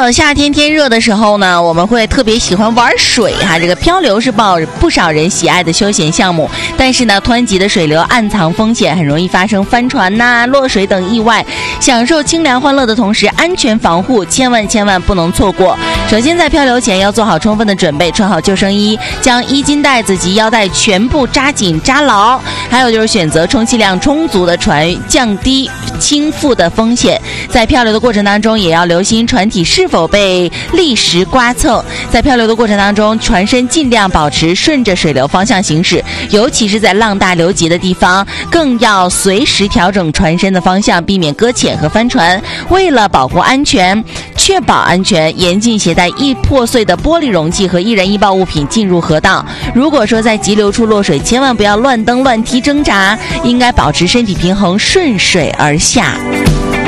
了夏天天热的时候呢，我们会特别喜欢玩水哈。这个漂流是不少人喜爱的休闲项目，但是呢，湍急的水流暗藏风险，很容易发生翻船落水等意外。享受清凉欢乐的同时，安全防护千万不能错过。首先，在漂流前要做好充分的准备，穿好救生衣，将衣襟带子及腰带全部扎紧扎牢。还有就是选择充气量充足的船，降低倾覆的风险。在漂流的过程当中，也要留心船体是否被砾石刮蹭。在漂流的过程当中，船身尽量保持顺着水流方向行驶，尤其是在浪大流急的地方，更要随时调整船身的方向，避免搁浅和翻船。为了保护安全，确保安全，严禁携带易破碎的玻璃容器和易燃易爆物品进入河道。如果说在急流处落水，千万不要乱蹬乱踢挣扎，应该保持身体平衡，顺水而下。